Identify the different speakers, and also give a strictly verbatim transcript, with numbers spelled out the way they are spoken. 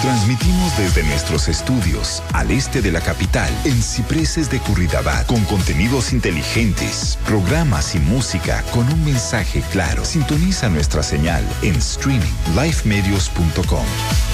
Speaker 1: Transmitimos desde nuestros estudios al este de la capital, en Cipreses de Curridabat, con contenidos inteligentes, programas y música con un mensaje claro. Sintoniza nuestra señal en streaming, lifemedios punto com.